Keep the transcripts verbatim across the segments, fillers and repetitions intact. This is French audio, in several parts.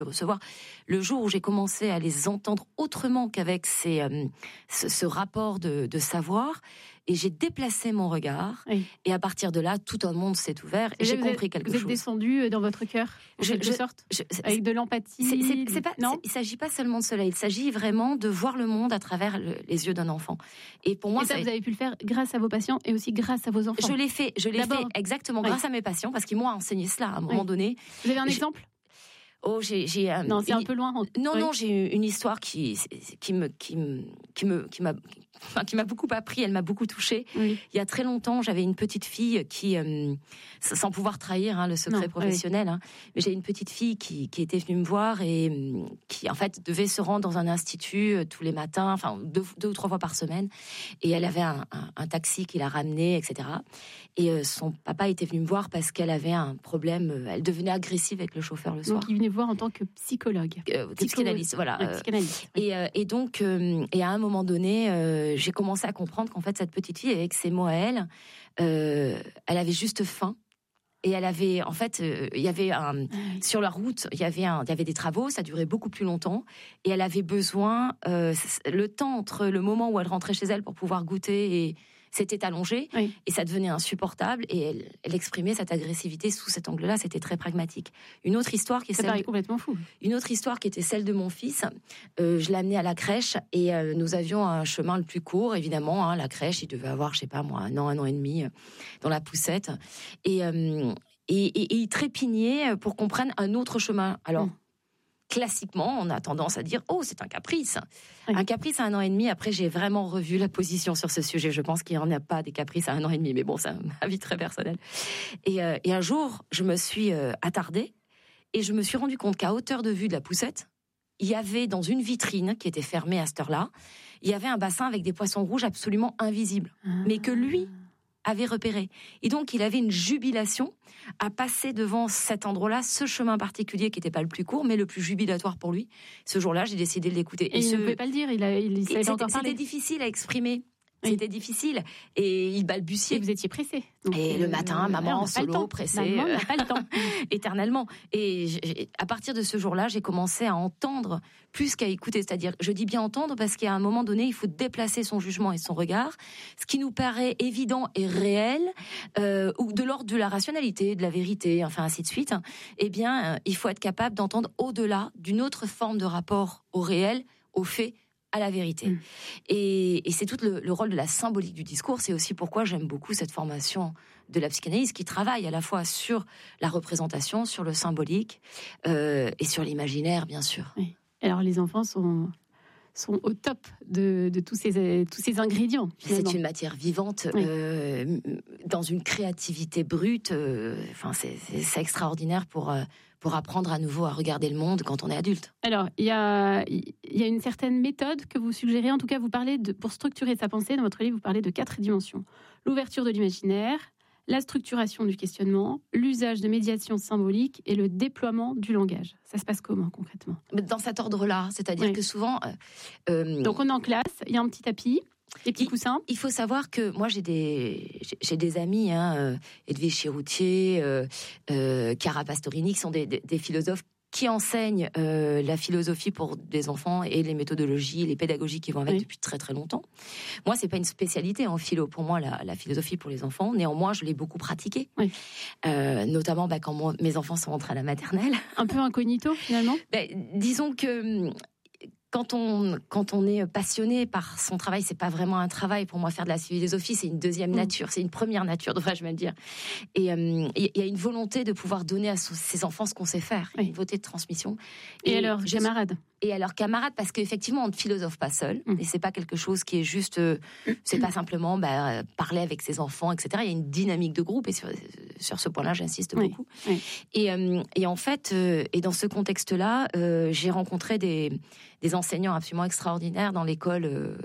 recevoir. Le jour où j'ai commencé à les entendre autrement qu'avec ces, euh, ce, ce rapport de, de savoir, et j'ai déplacé mon regard, oui. et à partir de là, tout un monde s'est ouvert, et, et j'ai compris êtes, quelque vous chose. Vous êtes descendu dans votre cœur, en je, quelque je, sorte, je, avec de l'empathie. C'est, c'est, c'est pas, non c'est, il ne s'agit pas seulement de cela, il s'agit vraiment de voir le monde à travers le, les yeux d'un enfant. Et pour moi, et ça, ça, vous avez pu le faire grâce à vos patients et aussi grâce à vos enfants. Je l'ai fait, je l'ai D'abord. fait exactement oui. grâce à mes patients, parce qu'ils m'ont enseigné cela à un moment oui. donné. Vous avez un je, exemple? Oh, j'ai, j'ai euh, non, c'est un peu loin. Non, oui. non, j'ai une histoire qui, qui me, qui me, qui me, qui m'a, enfin, qui m'a beaucoup appris. Elle m'a beaucoup touchée. Oui. Il y a très longtemps, j'avais une petite fille qui, euh, sans pouvoir trahir hein, le secret non, professionnel, oui. hein, mais j'ai une petite fille qui, qui était venue me voir et qui, en fait, devait se rendre dans un institut euh, tous les matins, enfin deux, deux ou trois fois par semaine. Et elle avait un, un, un taxi qui la ramenait, et cetera. Et euh, son papa était venu me voir parce qu'elle avait un problème. Euh, elle devenait agressive avec le chauffeur le soir. Donc, il venait voir en tant que psychologue, euh, Psycho... psychanalyste, voilà. Ouais, psychanalyste, oui. Et, euh, et donc, euh, et à un moment donné, euh, j'ai commencé à comprendre qu'en fait, cette petite fille, avec ses mots à elle, euh, elle avait juste faim. Et elle avait, en fait, euh, il y avait un, oui. sur la route, il y avait un, il y avait des travaux, ça durait beaucoup plus longtemps, et elle avait besoin, euh, le temps entre le moment où elle rentrait chez elle pour pouvoir goûter et c'était allongé, oui. et ça devenait insupportable, et elle, elle exprimait cette agressivité sous cet angle-là, c'était très pragmatique. Une autre histoire qui est ça celle... paraît complètement fou. Une autre histoire qui était celle de mon fils, euh, je l'amenais à la crèche, et euh, nous avions un chemin le plus court, évidemment, hein, la crèche, il devait avoir, je sais pas moi, un an, un an et demi, euh, dans la poussette, et, euh, et, et, et il trépignait pour qu'on prenne un autre chemin. Alors, mmh. classiquement, on a tendance à dire « Oh, c'est un caprice oui. ». Un caprice à un an et demi, après j'ai vraiment revu la position sur ce sujet. Je pense qu'il n'y en a pas des caprices à un an et demi, mais bon, c'est un avis très personnel. Et, euh, et un jour, je me suis euh, attardée et je me suis rendu compte qu'à hauteur de vue de la poussette, il y avait dans une vitrine qui était fermée à cette heure-là, il y avait un bassin avec des poissons rouges absolument invisibles, ah. mais que lui avait repéré. Et donc, il avait une jubilation à passer devant cet endroit-là, ce chemin particulier qui n'était pas le plus court, mais le plus jubilatoire pour lui. Ce jour-là, j'ai décidé de l'écouter. Et, et il ce... ne pouvait pas le dire, il, a, il savait pas encore parler. C'était difficile à exprimer. Oui. C'était difficile. Et il balbutiait. Et vous étiez pressé. Donc, et le matin, euh, maman, solo, pressée. Maman n'a pas le temps. Éternellement. Et j'ai, à partir de ce jour-là, j'ai commencé à entendre plus qu'à écouter. C'est-à-dire, je dis bien entendre parce qu'à un moment donné, il faut déplacer son jugement et son regard. Ce qui nous paraît évident et réel, euh, ou de l'ordre de la rationalité, de la vérité, enfin, ainsi de suite. Eh bien, euh, il faut être capable d'entendre au-delà d'une autre forme de rapport au réel, aux faits, à la vérité. Mmh. Et, et c'est tout le, le rôle de la symbolique du discours. C'est aussi pourquoi j'aime beaucoup cette formation de la psychanalyse qui travaille à la fois sur la représentation, sur le symbolique euh, et sur l'imaginaire, bien sûr. Oui. Alors les enfants sont... sont au top de, de tous ces tous ces ingrédients. Finalement. C'est une matière vivante, oui. euh, dans une créativité brute. Euh, enfin, c'est, c'est, c'est extraordinaire pour euh, pour apprendre à nouveau à regarder le monde quand on est adulte. Alors, il y a il y a une certaine méthode que vous suggérez. En tout cas, vous parlez de pour structurer sa pensée dans votre livre. Vous parlez de quatre dimensions: l'ouverture de l'imaginaire, la structuration du questionnement, l'usage de médiation symbolique et le déploiement du langage. Ça se passe comment concrètement ? Dans cet ordre-là, c'est-à-dire oui. que souvent... Euh, euh, Donc on est en classe, il y a un petit tapis, des petits il, coussins. Il faut savoir que moi j'ai des j'ai, j'ai des amis, hein, euh, Edwige Chiroutier, euh, euh, Chiara Pastorini, qui sont des, des, des philosophes qui enseignent euh, la philosophie pour des enfants et les méthodologies, les pédagogies qui vont avec oui. depuis très très longtemps. Moi, c'est pas une spécialité en philo. Pour moi, la, la philosophie pour les enfants, néanmoins, je l'ai beaucoup pratiquée. Oui. Euh, notamment bah, quand mon, mes enfants sont entrés à la maternelle. Un peu incognito, finalement. Ben, disons que... Quand on, quand on est passionné par son travail, c'est pas vraiment un travail. Pour moi, faire de la philosophie, c'est une deuxième nature, c'est une première nature, devrais-je même dire. Et il euh, y a une volonté de pouvoir donner à ses enfants ce qu'on sait faire, oui. une volonté de transmission. Et, et à leurs camarades. Et à leurs camarades, parce qu'effectivement, on ne philosophe pas seul, mmh. et c'est pas quelque chose qui est juste, euh, c'est pas simplement bah, parler avec ses enfants, et cetera. Il y a une dynamique de groupe, et sur, sur ce point-là, j'insiste oui. beaucoup. Oui. Et, euh, et en fait, euh, et dans ce contexte-là, euh, j'ai rencontré des, des enseignants absolument extraordinaires dans l'école euh,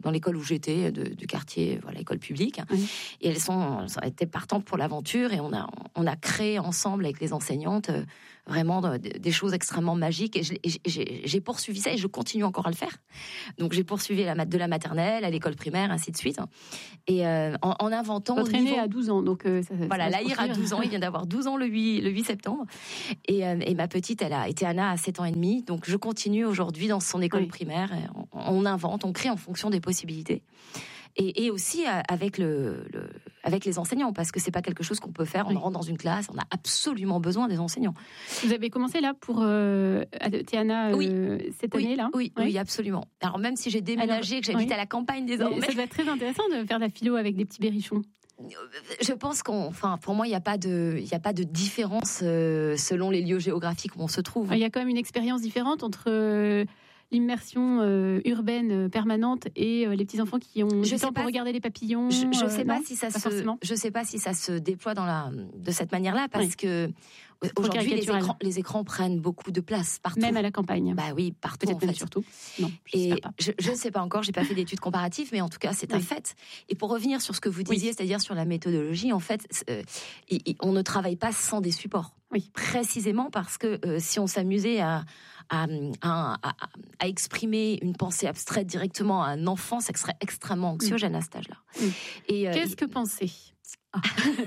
dans l'école où j'étais, de, du quartier, voilà, l'école publique. Oui. Et elles sont, elles étaient partantes pour l'aventure et on a, on a créé ensemble avec les enseignantes euh, vraiment de, de, des choses extrêmement magiques. Et, je, et j'ai, j'ai poursuivi ça et je continue encore à le faire. Donc j'ai poursuivi la, de la maternelle à l'école primaire, ainsi de suite. Et euh, en, en inventant... Votre aîné a douze ans, donc euh, ça, ça voilà, Lahir a douze ans, il vient d'avoir douze ans le huit, le huit septembre. Et, euh, et ma petite, elle a été Anna à sept ans et demi. Donc je continue aujourd'hui dans son école oui. primaire. On, on invente, on crée en fonction des possibilités. Et, et aussi avec, le, le, avec les enseignants, parce que c'est pas quelque chose qu'on peut faire. On oui. rentre dans une classe, on a absolument besoin des enseignants. Vous avez commencé là pour euh, Tiana euh, oui. cette oui. année-là oui, oui, oui, absolument. Alors même si j'ai déménagé, Alors, que j'habite oui. à la campagne désormais. Ça doit être très intéressant de faire de la philo avec des petits berrichons. Je pense qu'on, enfin, pour moi, il n'y a pas de, il n'y a pas de différence euh, selon les lieux géographiques où on se trouve. Il y a quand même une expérience différente entre euh, l'immersion euh, urbaine euh, permanente et euh, les petits enfants qui ont je du temps pour regarder les papillons. Je ne sais euh, pas non, si ça pas se, forcément. je sais pas si ça se déploie dans la, de cette manière-là, parce oui. que aujourd'hui les écrans, les écrans prennent beaucoup de place partout. Même à la campagne. Bah oui, partout. Peut-être en fait. même surtout. Non, et je ne sais pas encore, j'ai pas fait d'études comparatives, mais en tout cas c'est oui. un fait. Et pour revenir sur ce que vous disiez, oui. c'est-à-dire sur la méthodologie, en fait, euh, on ne travaille pas sans des supports. Oui. Précisément parce que euh, si on s'amusait à, à, à, à, à exprimer une pensée abstraite directement à un enfant, ça serait extrêmement anxiogène oui. à cet âge-là. Oui. Et euh, qu'est-ce que penser ah.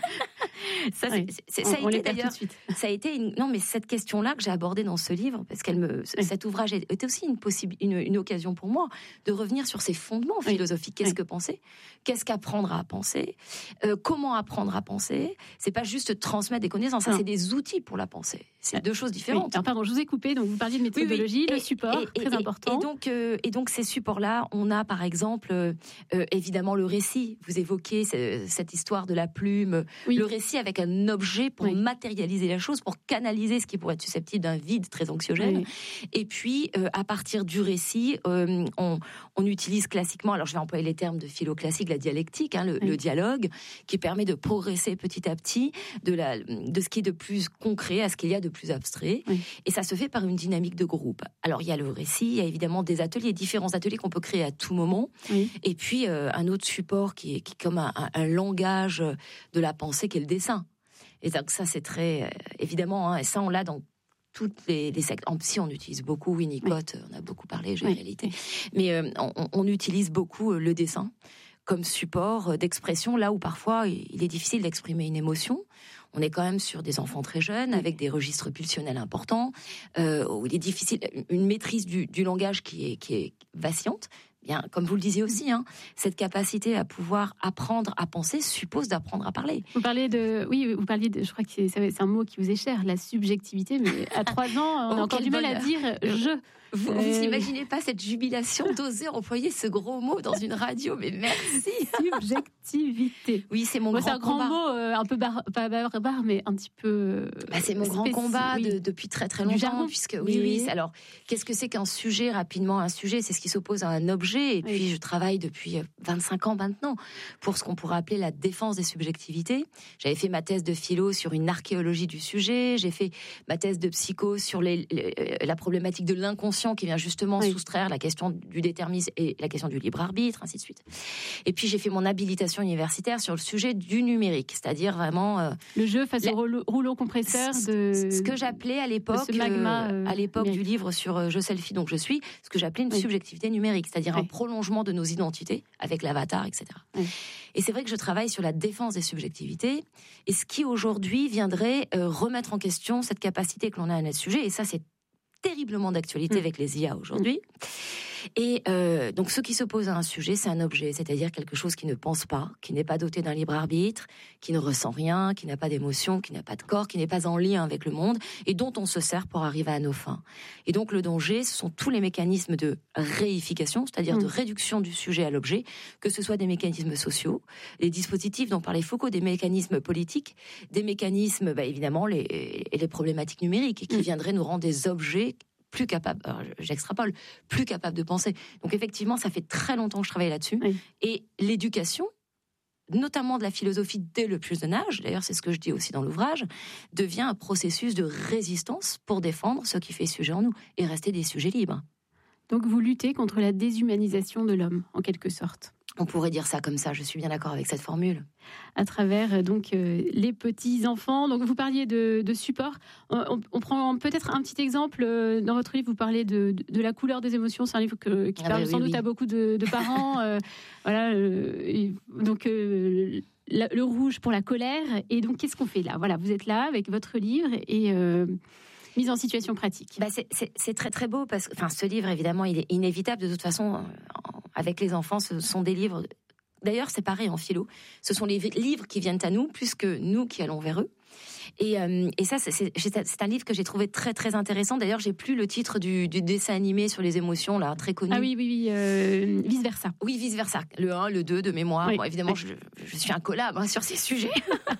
ça, c'est, oui. c'est, ça, on, a on été, d'ailleurs, ça a été une, non mais cette question-là que j'ai abordée dans ce livre, parce qu'elle me, oui. cet ouvrage était aussi une, possible, une, une occasion pour moi de revenir sur ces fondements philosophiques. Qu'est-ce oui. que penser ? Qu'est-ce qu'apprendre à penser ? euh, Comment apprendre à penser ? C'est pas juste transmettre des connaissances, ça, c'est des outils pour la pensée. C'est euh, deux choses différentes. Oui. Alors, pardon, je vous ai coupé, donc vous parliez de méthodologie, oui, oui. le support, et, et, très et, important. Et donc, euh, et donc ces supports-là, on a par exemple, euh, évidemment, le récit. Vous évoquez ce, cette histoire de la plume, oui. le récit avec un objet pour oui. matérialiser la chose, pour canaliser ce qui pourrait être susceptible d'un vide très anxiogène. Oui. Et puis, euh, à partir du récit, euh, on, on utilise classiquement, alors je vais employer les termes de philo classique, la dialectique, hein, le, oui. le dialogue, qui permet de progresser petit à petit de, la, de ce qui est de plus concret à ce qu'il y a de plus abstrait. Oui. Et ça se fait par une dynamique de groupe. Alors, il y a le récit, il y a évidemment des ateliers, différents ateliers qu'on peut créer à tout moment. Oui. Et puis, euh, un autre support qui est, qui est comme un, un, un langage de la pensée, qui est le dessin. Et donc ça, c'est très... Euh, évidemment, hein, et ça, on l'a dans toutes les, les sectes. En psy, on utilise beaucoup Winnicott, oui. on a beaucoup parlé, j'ai oui. réalité. Oui. Mais euh, on, on utilise beaucoup le dessin comme support d'expression, là où parfois, il est difficile d'exprimer une émotion. On est quand même sur des enfants très jeunes, avec des registres pulsionnels importants, euh, où il est difficile, une maîtrise du, du langage qui est, qui est vacillante. Bien, comme vous le disiez aussi, hein, cette capacité à pouvoir apprendre à penser suppose d'apprendre à parler. Vous parlez de, oui, vous parliez de, je crois que c'est, c'est un mot qui vous est cher, la subjectivité, mais à trois ans, on oh, a encore du mal bonheur. à dire je. Vous euh... n'imaginez pas cette jubilation d'oser employer ce gros mot dans une radio, mais merci. Subjectivité. Oui, c'est mon bon, grand c'est un combat. grand mot, euh, un peu bar, pas barbare, mais un petit peu. Bah, c'est mon grand combat oui. de, depuis très très longtemps, du jargon. puisque oui, oui, oui. Alors, qu'est-ce que c'est qu'un sujet rapidement Un sujet, c'est ce qui s'oppose à un objet. Et oui. puis, je travaille depuis vingt-cinq ans maintenant pour ce qu'on pourrait appeler la défense des subjectivités. J'avais fait ma thèse de philo sur une archéologie du sujet. J'ai fait ma thèse de psycho sur les, les, la problématique de l'inconscient qui vient justement oui. soustraire la question du déterminisme et la question du libre arbitre, ainsi de suite. Et puis j'ai fait mon habilitation universitaire sur le sujet du numérique, c'est-à-dire vraiment euh, le jeu face la... au rouleau, rouleau compresseur de ce que j'appelais à l'époque, magma, euh, à l'époque numérique. Du livre sur euh, Je selfie donc je suis, ce que j'appelais une oui. subjectivité numérique, c'est-à-dire oui. un prolongement de nos identités avec l'avatar, et cetera. Oui. Et c'est vrai que je travaille sur la défense des subjectivités, et ce qui aujourd'hui viendrait euh, remettre en question cette capacité que l'on a à notre sujet, et ça c'est terriblement d'actualité mmh. avec les I A aujourd'hui. Et euh, donc, ce qui s'oppose à un sujet, c'est un objet, c'est-à-dire quelque chose qui ne pense pas, qui n'est pas doté d'un libre arbitre, qui ne ressent rien, qui n'a pas d'émotion, qui n'a pas de corps, qui n'est pas en lien avec le monde, et dont on se sert pour arriver à nos fins. Et donc, le danger, ce sont tous les mécanismes de réification, c'est-à-dire mmh. de réduction du sujet à l'objet, que ce soit des mécanismes sociaux, les dispositifs dont parlait Foucault, des mécanismes politiques, des mécanismes, bah, évidemment, les, les problématiques numériques, qui mmh. viendraient nous rendre des objets plus capable, alors j'extrapole, plus capable de penser. Donc effectivement, ça fait très longtemps que je travaille là-dessus. Oui. Et l'éducation, notamment de la philosophie dès le plus jeune âge, d'ailleurs c'est ce que je dis aussi dans l'ouvrage, devient un processus de résistance pour défendre ce qui fait sujet en nous et rester des sujets libres. Donc vous luttez contre la déshumanisation de l'homme, en quelque sorte. On pourrait dire ça comme ça, je suis bien d'accord avec cette formule. À travers donc euh, les petits-enfants. Donc vous parliez de, de support. On, on prend peut-être un petit exemple. Euh, dans votre livre, vous parlez de, de, de la couleur des émotions. C'est un livre que, qui ah parle bah oui, sans oui. doute à beaucoup de, de parents. euh, voilà. Euh, et donc euh, la, le rouge pour la colère. Et donc qu'est-ce qu'on fait là ? Voilà, vous êtes là avec votre livre et... Euh, mise en situation pratique. Bah c'est, c'est, c'est très très beau parce que, enfin, ce livre évidemment il est inévitable de toute façon. Avec les enfants, ce sont des livres. D'ailleurs, c'est pareil en philo. Ce sont les livres qui viennent à nous plus que nous qui allons vers eux. Et, euh, et ça, c'est, c'est, c'est un livre que j'ai trouvé très très intéressant. D'ailleurs, j'ai plus le titre du, du dessin animé sur les émotions là, très connu. Ah oui, oui, oui, euh, vice versa. Oui, vice versa. Le un, le deux de mémoire. Oui. Bon, évidemment, oui. je, je suis un collab hein, sur ces sujets.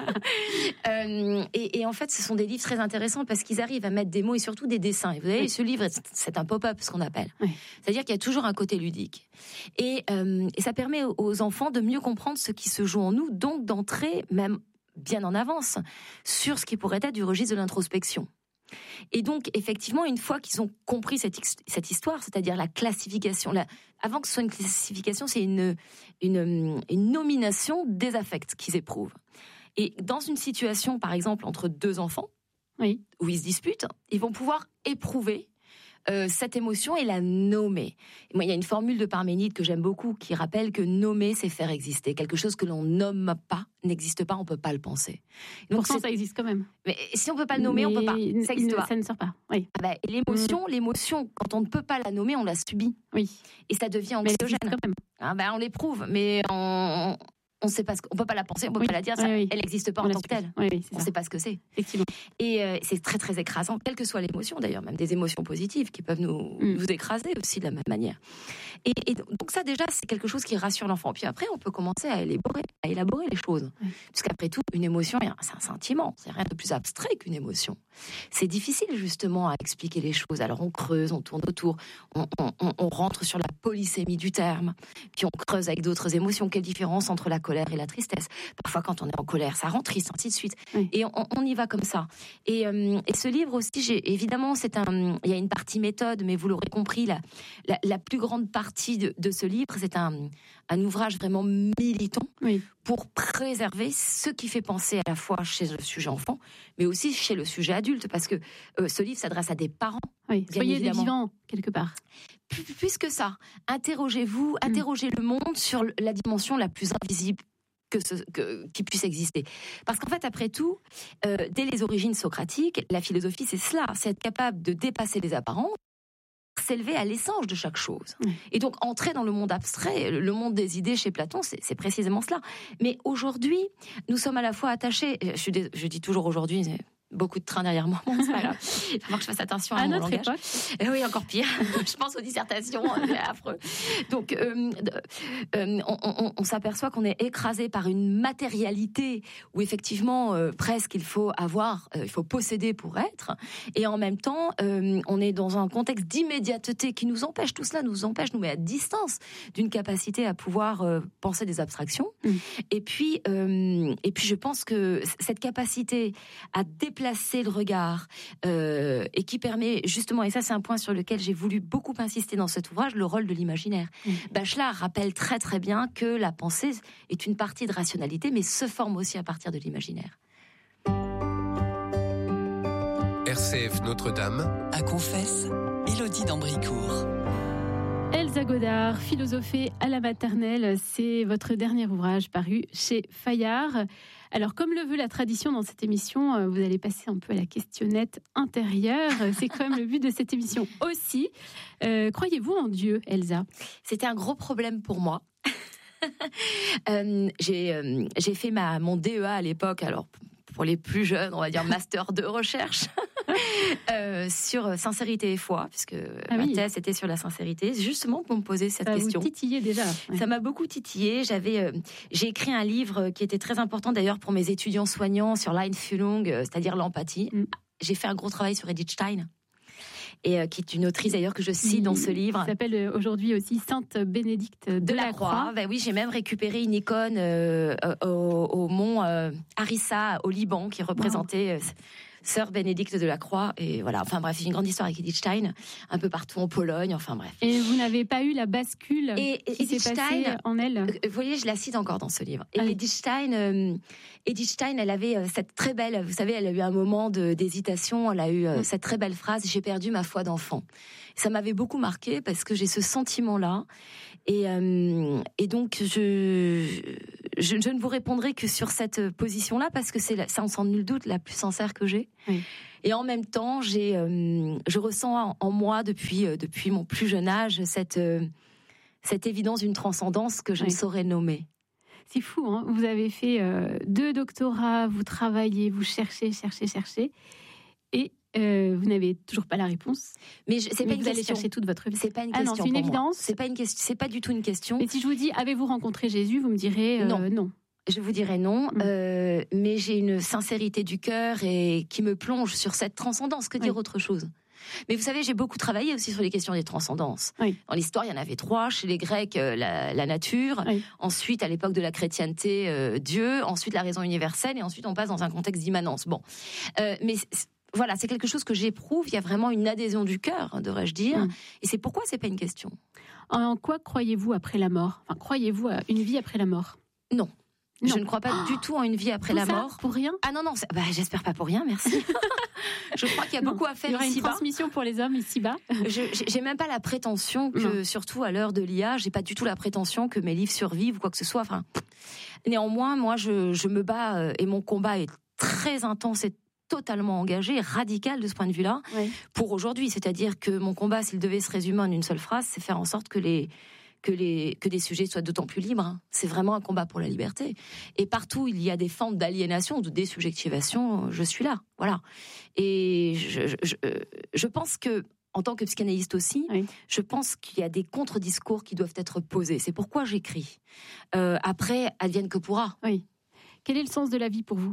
euh, et, et en fait, ce sont des livres très intéressants parce qu'ils arrivent à mettre des mots et surtout des dessins. Et vous savez, oui. ce livre, c'est un pop-up, ce qu'on appelle. Oui. C'est-à-dire qu'il y a toujours un côté ludique. Et, euh, et ça permet aux enfants de mieux comprendre ce qui se joue en nous, donc d'entrer même bien en avance sur ce qui pourrait être du registre de l'introspection. Et donc, effectivement, une fois qu'ils ont compris cette, cette histoire, c'est-à-dire la classification, la, avant que ce soit une classification, c'est une, une, une nomination des affects qu'ils éprouvent. Et dans une situation, par exemple, entre deux enfants, oui. où ils se disputent, ils vont pouvoir éprouver Euh, cette émotion et la nommer. Moi, il y a une formule de Parménide que j'aime beaucoup qui rappelle que nommer, c'est faire exister. Quelque chose que l'on nomme pas n'existe pas, on peut pas le penser. Donc Pourtant, ça existe quand même. Mais si on peut pas le nommer, mais on peut pas. Ça existe pas. Ça ne sort pas. Oui. Ah bah, l'émotion, mmh. l'émotion, quand on ne peut pas la nommer, on la subit. Oui. Et ça devient anxiogène. Mais quand même. Ah bah, on l'éprouve, mais on on sait pas ce qu'on peut pas la penser, on peut oui. pas la dire, ça, oui, oui. elle n'existe pas on en tant que telle. Oui, oui, on ne sait pas ce que c'est. Effectivement. Et euh, c'est très très écrasant, quelle que soit l'émotion d'ailleurs, même des émotions positives qui peuvent nous, mm. nous écraser aussi de la même manière. Et, et donc ça déjà c'est quelque chose qui rassure l'enfant. Puis après on peut commencer à élaborer, à élaborer les choses, oui. puisqu'après tout une émotion c'est un sentiment, c'est rien de plus abstrait qu'une émotion. C'est difficile justement à expliquer les choses. Alors on creuse, on tourne autour, on, on, on rentre sur la polysémie du terme, puis on creuse avec d'autres émotions. Quelle différence entre la colère et la tristesse. Parfois, quand on est en colère, ça rend triste, ainsi de suite. Oui. Et on, on y va comme ça. Et, euh, et ce livre aussi, j'ai, évidemment, c'est un, il y a une partie méthode, mais vous l'aurez compris, la, la, la plus grande partie de, de ce livre, c'est un, un ouvrage vraiment militant oui. pour préserver ce qui fait penser à la fois chez le sujet enfant, mais aussi chez le sujet adulte, parce que euh, ce livre s'adresse à des parents. Oui, soyez des vivants, quelque part. Plus, plus que ça, interrogez-vous, mmh. interrogez le monde sur la dimension la plus invisible que ce, que, qui puisse exister. Parce qu'en fait, après tout, euh, dès les origines socratiques, la philosophie, c'est cela, c'est être capable de dépasser les apparences, s'élever à l'essence de chaque chose. Mmh. Et donc, entrer dans le monde abstrait, le monde des idées chez Platon, c'est, c'est précisément cela. Mais aujourd'hui, nous sommes à la fois attachés, je, suis dés- je dis toujours aujourd'hui, c'est beaucoup de trains derrière moi, bon, c'est pas grave. Il va falloir que je fasse attention à, à mon langage. Euh, oui, encore pire. Je pense aux dissertations, c'est affreux. Donc, euh, euh, on, on, on s'aperçoit qu'on est écrasé par une matérialité où effectivement, euh, presque, il faut avoir, euh, il faut posséder pour être. Et en même temps, euh, on est dans un contexte d'immédiateté qui nous empêche, tout cela nous empêche, nous met à distance d'une capacité à pouvoir euh, penser des abstractions. Mmh. Et puis, euh, et puis, je pense que cette capacité à déplacer placer le regard euh, et qui permet justement, et ça c'est un point sur lequel j'ai voulu beaucoup insister dans cet ouvrage, le rôle de l'imaginaire. Mmh. Bachelard rappelle très très bien que la pensée est une partie de rationalité mais se forme aussi à partir de l'imaginaire. R C F Notre-Dame à Confesse, Élodie d'Ambricourt. Elsa Godard, philosophée à la maternelle, c'est votre dernier ouvrage paru chez Fayard. Alors, comme le veut la tradition dans cette émission, vous allez passer un peu à la questionnette intérieure. C'est quand même le but de cette émission aussi. Euh, croyez-vous en Dieu, Elsa ? C'était un gros problème pour moi. euh, j'ai, euh, j'ai fait ma, mon D E A à l'époque, alors pour les plus jeunes, on va dire master de recherche, euh, sur sincérité et foi, puisque ah ma oui. thèse était sur la sincérité, justement pour me poser cette ça question. Ça vous titillait déjà. Ouais. Ça m'a beaucoup titillé. J'avais, euh, j'ai écrit un livre qui était très important d'ailleurs pour mes étudiants soignants sur l'Einfühlung, c'est-à-dire l'empathie. Mm. J'ai fait un gros travail sur Edith Stein. Et euh, qui est une autrice d'ailleurs que je cite oui, dans ce livre. Qui s'appelle aujourd'hui aussi Sainte Bénédicte de, de la, la Croix. Croix. Ben oui, j'ai même récupéré une icône euh, au, au mont euh, Harissa au Liban qui représentait. Euh, sœur Bénédicte de la Croix. Et voilà, enfin bref, c'est une grande histoire avec Edith Stein, un peu partout en Pologne, enfin bref. Et vous n'avez pas eu la bascule et, qui Edith s'est passée Stein, en elle? Vous voyez, je la cite encore dans ce livre. Et ah oui. Edith Stein, euh, Edith Stein, elle avait euh, cette très belle, vous savez, elle a eu un moment de, d'hésitation, elle a eu euh, mmh. cette très belle phrase, j'ai perdu ma foi d'enfant. Ça m'avait beaucoup marqué parce que j'ai ce sentiment-là. Et, euh, et donc, je, je, je ne vous répondrai que sur cette position-là parce que c'est, la, c'est sans nul doute la plus sincère que j'ai. Oui. Et en même temps, j'ai, euh, je ressens en, en moi, depuis, euh, depuis mon plus jeune âge, cette, euh, cette évidence d'une transcendance que je oui. ne saurais nommer. C'est fou, hein. Vous avez fait euh, deux doctorats, vous travaillez, vous cherchez, cherchez, cherchez. Et Euh, vous n'avez toujours pas la réponse. Mais je, c'est mais pas vous une allez question. chercher toute votre vie. C'est pas une ah question. Non, c'est une évidence. C'est pas une question. C'est pas du tout une question. Et si je vous dis, avez-vous rencontré Jésus, vous me direz euh, non. non. Je vous dirais non, mmh. euh, mais j'ai une sincérité du cœur et qui me plonge sur cette transcendance. Que dire oui. autre chose? Mais vous savez, j'ai beaucoup travaillé aussi sur les questions des transcendances. Oui. Dans l'histoire, il y en avait trois. Chez les Grecs, euh, la, la nature. Oui. Ensuite, à l'époque de la chrétienté, euh, Dieu. Ensuite, la raison universelle. Et ensuite, on passe dans un contexte d'immanence. Bon, euh, mais voilà, c'est quelque chose que j'éprouve. Il y a vraiment une adhésion du cœur, devrais-je dire. Mm. Et c'est pourquoi c'est pas une question. En quoi croyez-vous après la mort? Enfin, croyez-vous à une vie après la mort? Non. Non. Je ne crois pas oh. du tout en une vie après tout la ça, mort. Pour rien? Ah non, non, bah, j'espère pas pour rien, merci. Je crois qu'il y a non. beaucoup à faire ici-bas. Il y aura une transmission pour les hommes ici-bas. Je, j'ai même pas la prétention que, non. surtout à l'heure de l'I A, j'ai pas du tout la prétention que mes livres survivent ou quoi que ce soit. Enfin, néanmoins, moi, je, je me bats euh, et mon combat est très intense et totalement engagé, radical de ce point de vue-là, oui. pour aujourd'hui. C'est-à-dire que mon combat, s'il devait se résumer en une seule phrase, c'est faire en sorte que les que les que des sujets soient d'autant plus libres. C'est vraiment un combat pour la liberté. Et partout où il y a des formes d'aliénation ou de désubjectivation, je suis là. Voilà. Et je, je, je, je pense que, en tant que psychanalyste aussi, oui. je pense qu'il y a des contre-discours qui doivent être posés. C'est pourquoi j'écris. Euh, après, advienne que pourra. Oui. Quel est le sens de la vie pour vous?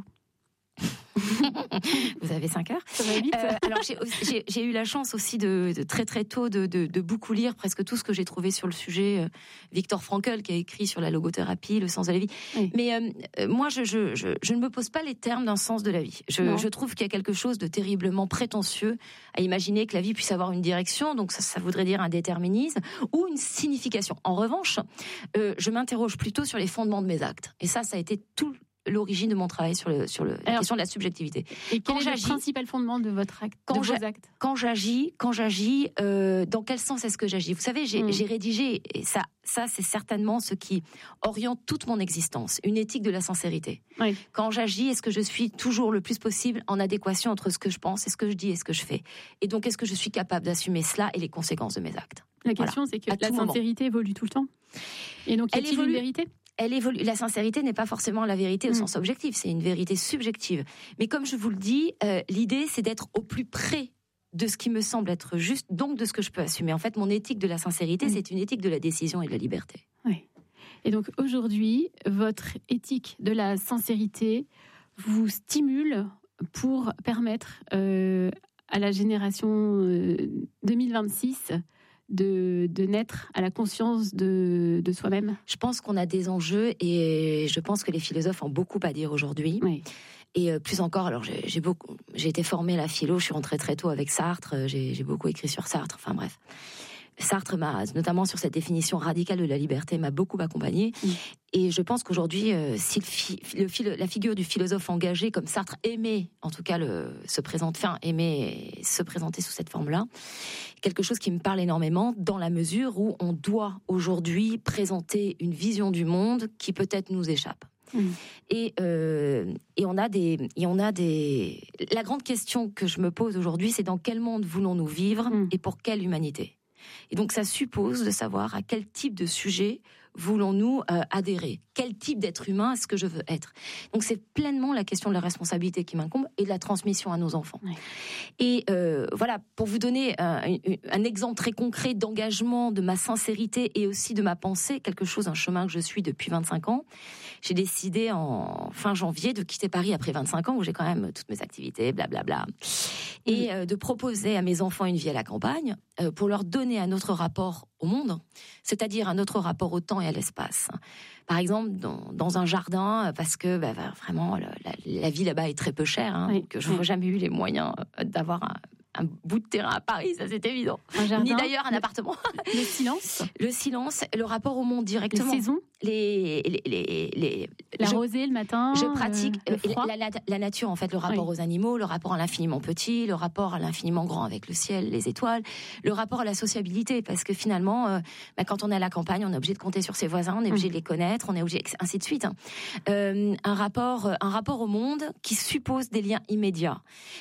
Vous avez cinq heures. Ça va vite. Euh, alors j'ai, j'ai, j'ai eu la chance aussi de, de très très tôt de, de, de beaucoup lire presque tout ce que j'ai trouvé sur le sujet. Euh, Viktor Frankl qui a écrit sur la logothérapie, le sens de la vie. Oui. Mais euh, moi, je, je, je, je ne me pose pas les termes d'un sens de la vie. Je, je trouve qu'il y a quelque chose de terriblement prétentieux à imaginer que la vie puisse avoir une direction. Donc ça, ça voudrait dire un déterminisme ou une signification. En revanche, euh, je m'interroge plutôt sur les fondements de mes actes. Et ça, ça a été tout l'origine de mon travail sur, le, sur le, la Alors, question de la subjectivité. Et quel est le principal fondement de votre acte, quand de vos actes? Quand j'agis, quand j'agis euh, dans quel sens est-ce que j'agis? Vous savez, j'ai, mmh. j'ai rédigé, et ça, ça c'est certainement ce qui oriente toute mon existence, une éthique de la sincérité. Oui. Quand j'agis, est-ce que je suis toujours le plus possible en adéquation entre ce que je pense et ce que je dis et ce que je fais? Et donc, est-ce que je suis capable d'assumer cela et les conséquences de mes actes? La question, voilà. c'est que la sincérité moment. évolue tout le temps. Et donc, y a-t-il une vérité? Elle évolue. La sincérité n'est pas forcément la vérité au mmh. sens objectif, c'est une vérité subjective. Mais comme je vous le dis, euh, l'idée, c'est d'être au plus près de ce qui me semble être juste, donc de ce que je peux assumer. En fait, mon éthique de la sincérité, mmh. c'est une éthique de la décision et de la liberté. Oui. Et donc aujourd'hui, votre éthique de la sincérité vous stimule pour permettre euh, à la génération euh, deux mille vingt-six De, de naître à la conscience de, de soi-même? Je pense qu'on a des enjeux et je pense que les philosophes ont beaucoup à dire aujourd'hui. Oui. Et euh, plus encore, alors j'ai, j'ai, beaucoup, j'ai été formée à la philo, je suis rentrée très tôt avec Sartre, j'ai, j'ai beaucoup écrit sur Sartre, enfin bref. Sartre m'a, notamment sur cette définition radicale de la liberté, m'a beaucoup accompagnée. Mmh. Et je pense qu'aujourd'hui, euh, si le fi, le fi, la figure du philosophe engagé, comme Sartre aimait, en tout cas, le, se présente, enfin, aimait se présenter sous cette forme-là, quelque chose qui me parle énormément, dans la mesure où on doit aujourd'hui présenter une vision du monde qui peut-être nous échappe. Mmh. Et, euh, et on a des, et on a des. La grande question que je me pose aujourd'hui, c'est dans quel monde voulons-nous vivre mmh. et pour quelle humanité? Et donc ça suppose de savoir à quel type de sujet voulons-nous euh, adhérer? Quel type d'être humain est-ce que je veux être? Donc c'est pleinement la question de la responsabilité qui m'incombe et de la transmission à nos enfants. Oui. Et euh, voilà, pour vous donner un, un exemple très concret d'engagement, de ma sincérité et aussi de ma pensée, quelque chose, un chemin que je suis depuis vingt-cinq ans, j'ai décidé en fin janvier de quitter Paris après vingt-cinq ans où j'ai quand même toutes mes activités, blablabla, et euh, de proposer à mes enfants une vie à la campagne euh, pour leur donner un autre rapport au au monde, c'est-à-dire un autre rapport au temps et à l'espace. Par exemple, dans, dans un jardin, parce que bah, vraiment la, la, la vie là-bas est très peu chère, hein, oui. donc je n'ai oui. jamais eu les moyens d'avoir un, un bout de terrain à Paris, ça c'est évident. Un jardin, ni d'ailleurs un le, appartement. Le silence. Le silence, le rapport au monde directement. Les saisons. Les, les, les, les, la je, rosée le matin. Je pratique euh, le froid. La, la, la nature, en fait, le rapport oui. aux animaux, le rapport à l'infiniment petit, le rapport à l'infiniment grand avec le ciel, les étoiles, le rapport à la sociabilité, parce que finalement, euh, bah, quand on est à la campagne, on est obligé de compter sur ses voisins, on est obligé mmh. de les connaître, on est obligé, ainsi de suite. Hein. Euh, un rapport, un rapport au monde qui suppose des liens immédiats,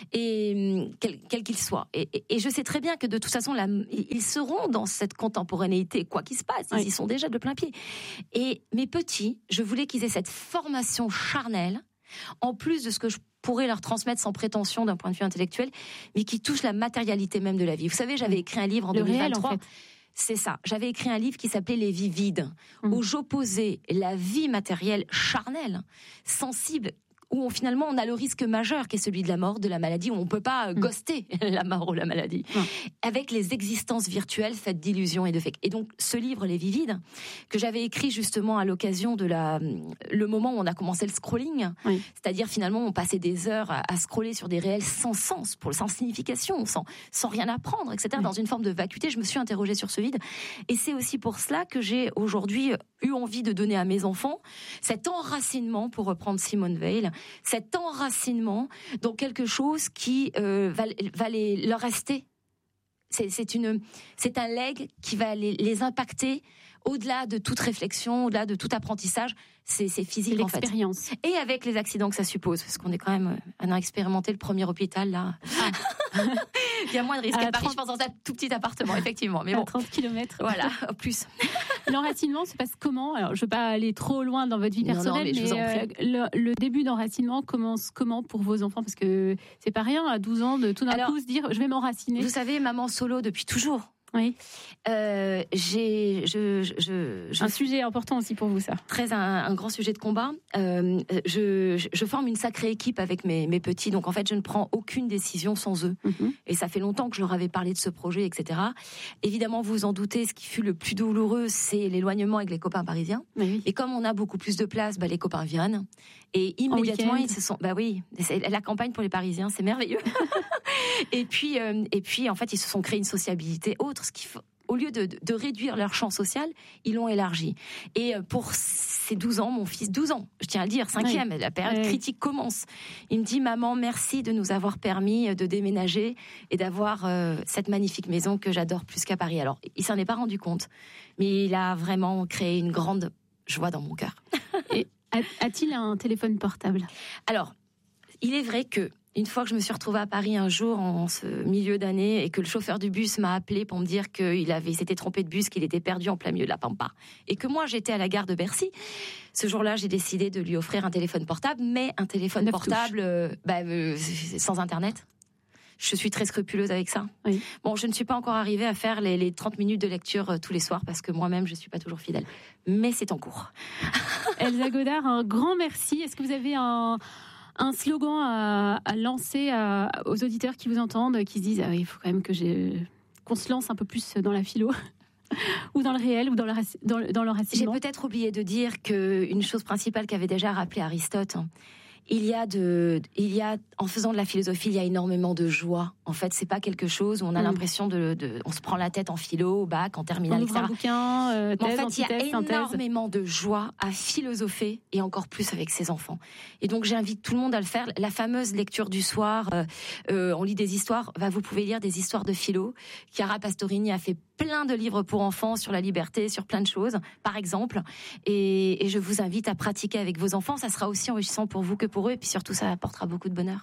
et quel, quel qu'il soit. Et, et, et je sais très bien que de toute façon, la, ils seront dans cette contemporanéité, quoi qu'il se passe, ils oui. y sont déjà de plein pied. Et mes petits, je voulais qu'ils aient cette formation charnelle, en plus de ce que je pourrais leur transmettre sans prétention d'un point de vue intellectuel, mais qui touche la matérialité même de la vie. Vous savez, j'avais écrit un livre en le deux mille vingt-trois. Réel, en fait. C'est ça. J'avais écrit un livre qui s'appelait Les vies vides, mmh. où j'opposais la vie matérielle charnelle, sensible, où on, finalement on a le risque majeur qui est celui de la mort, de la maladie, où on ne peut pas mmh. ghoster la mort ou la maladie, mmh. avec les existences virtuelles faites d'illusions et de fakes. Et donc ce livre, Les vies vides, que j'avais écrit justement à l'occasion de la, le moment où on a commencé le scrolling, oui. c'est-à-dire finalement on passait des heures à, à scroller sur des réels sans sens, pour, sans signification, sans, sans rien apprendre, et cetera, oui. dans une forme de vacuité. Je me suis interrogée sur ce vide. Et c'est aussi pour cela que j'ai aujourd'hui eu envie de donner à mes enfants cet enracinement, pour reprendre Simone Veil, cet enracinement dans quelque chose qui euh, va, va les, leur rester. C'est, c'est, une, c'est un legs qui va les, les impacter au-delà de toute réflexion, au-delà de tout apprentissage. C'est, c'est physique, en fait. L'expérience. Et avec les accidents que ça suppose, parce qu'on est quand même, on a expérimenté le premier hôpital, là. Ah. Il y a moins de risques à, à Paris, trente... je pense, dans un tout petit appartement, effectivement. Mais à bon. trente kilomètres. Voilà, au plus. L'enracinement se passe comment ? Alors, je ne veux pas aller trop loin dans votre vie personnelle, non, non, mais, mais euh, le, le début d'enracinement commence comment pour vos enfants ? Parce que c'est pas rien, à douze ans, de tout d'un Alors, coup se dire, je vais m'enraciner. Vous savez, maman solo depuis toujours. Oui. Euh, j'ai, je, je, je, un sujet important aussi pour vous, ça. Très un, un grand sujet de combat. Euh, je, je, je forme une sacrée équipe avec mes, mes petits, donc en fait, je ne prends aucune décision sans eux. Mm-hmm. Et ça fait longtemps que je leur avais parlé de ce projet, et cetera. Évidemment, vous vous en doutez, ce qui fut le plus douloureux, c'est l'éloignement avec les copains parisiens. Oui. Et comme on a beaucoup plus de place, bah, les copains viennent. Et immédiatement, ils se sont. Bah oui, c'est la campagne pour les Parisiens, c'est merveilleux. et puis, euh, et puis, en fait, ils se sont créés une sociabilité autre. Ce qui, au lieu de, de réduire leur champ social, ils l'ont élargi. Et pour ces douze ans, mon fils, douze ans, je tiens à le dire, cinquième, oui. la période oui. critique commence. Il me dit, maman, merci de nous avoir permis de déménager et d'avoir euh, cette magnifique maison que j'adore plus qu'à Paris. Alors, il s'en est pas rendu compte, mais il a vraiment créé une grande joie dans mon cœur. Et a-t-il un téléphone portable ? Alors, il est vrai que une fois que je me suis retrouvée à Paris un jour en ce milieu d'année et que le chauffeur du bus m'a appelé pour me dire qu'il avait, il s'était trompé de bus, qu'il était perdu en plein milieu de la Pampa et que moi j'étais à la gare de Bercy, ce jour-là j'ai décidé de lui offrir un téléphone portable, mais un téléphone Neuf portable euh, bah, euh, sans internet. Je suis très scrupuleuse avec ça. Oui. Bon, je ne suis pas encore arrivée à faire les, les trente minutes de lecture euh, tous les soirs parce que moi-même je ne suis pas toujours fidèle, mais c'est en cours. Elsa Godard, un grand merci. Est-ce que vous avez un Un slogan à, à lancer à, aux auditeurs qui vous entendent, qui se disent ah, il faut quand même que j'ai, qu'on se lance un peu plus dans la philo ou dans le réel ou dans le, dans, dans le racisme. J'ai peut-être oublié de dire qu'une chose principale qu'avait déjà rappelé Aristote, il y a de, il y a, en faisant de la philosophie, il y a énormément de joie. En fait, c'est pas quelque chose où on a mmh. l'impression de, de, on se prend la tête en philo, au bac, en terminale, et cetera. Un bouquin, euh, thèse, en fait, il y a synthèse. énormément de joie à philosopher et encore plus avec ses enfants. Et donc, j'invite tout le monde à le faire. La fameuse lecture du soir, euh, euh, on lit des histoires. Bah, vous pouvez lire des histoires de philo. Chiara Pastorini a fait plein de livres pour enfants sur la liberté, sur plein de choses, par exemple. Et, et je vous invite à pratiquer avec vos enfants. Ça sera aussi enrichissant pour vous que pour eux. Et puis surtout, ça apportera beaucoup de bonheur.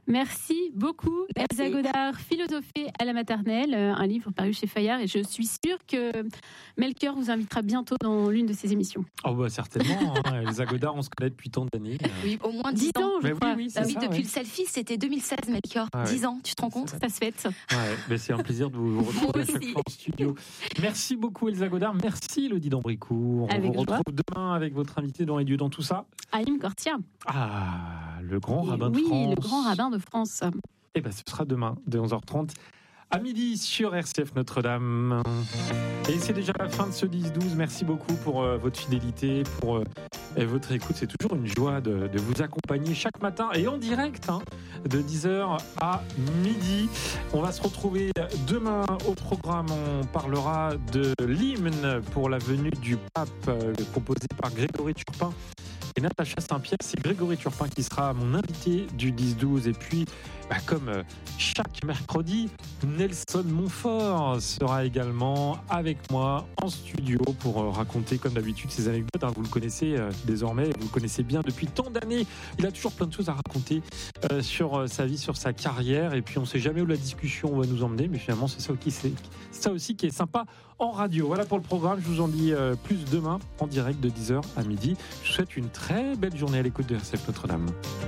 Merci beaucoup, Elsa Godard, Philosophie à la maternelle, un livre paru chez Fayard, et je suis sûre que Melchior vous invitera bientôt dans l'une de ses émissions. Oh bah certainement, hein. Elsa Godard, on se connaît depuis tant d'années. Oui, au moins dix ans. je mais crois. Oui, oui, bah oui ça, depuis ouais. le selfie, c'était deux mille seize, Melchior. Ah, dix ouais. ans, tu te rends compte ? Ça se fête. Ouais, mais c'est un plaisir de vous retrouver à chaque fois en studio. Merci beaucoup, Elsa Godard. Merci, Elodie d'Ambricourt. On avec vous joie. retrouve demain avec votre invité dans les dieux dans tout ça. Haïm Cortia. Ah, le grand et rabbin oui, de France. Oui, le grand rabbin de France. Eh ben, ce sera demain, de onze heures trente à midi sur R C F Notre-Dame. Et c'est déjà la fin de ce dix douze. Merci beaucoup pour euh, votre fidélité, pour euh, votre écoute. C'est toujours une joie de, de vous accompagner chaque matin et en direct, hein, de dix heures à midi. On va se retrouver demain au programme. On parlera de l'hymne pour la venue du pape, euh, composé par Grégory Turpin et Natacha Saint-Pierre. C'est Grégory Turpin qui sera mon invité du dix douze. Et puis, bah, comme euh, chaque mercredi, Nelson Montfort sera également avec moi en studio pour euh, raconter, comme d'habitude, ses anecdotes. Hein, vous le connaissez euh, désormais, vous le connaissez bien depuis tant d'années. Il a toujours plein de choses à raconter euh, sur euh, sa vie, sur sa carrière. Et puis, on ne sait jamais où la discussion va nous emmener. Mais finalement, c'est ça, qui, c'est, c'est ça aussi qui est sympa en radio. Voilà pour le programme. Je vous en dis euh, plus demain en direct de dix heures à midi. Je vous souhaite une très belle journée à l'écoute de R C F Notre-Dame.